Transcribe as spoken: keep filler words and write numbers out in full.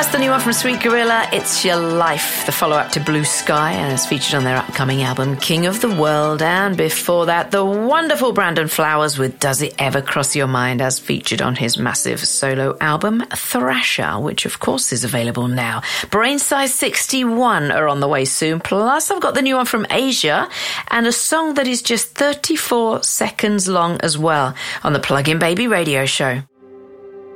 That's the new one from Sweet Gorilla, It's Your Life, the follow-up to Blue Sky, and it's featured on their upcoming album, King of the World. And before that, the wonderful Brandon Flowers with Does It Ever Cross Your Mind, as featured on his massive solo album, Thrasher, which of course is available now. Brain Size sixty-one are on the way soon, plus I've got the new one from Asia, and a song that is just thirty-four seconds long as well, on the Plug-in Baby radio show.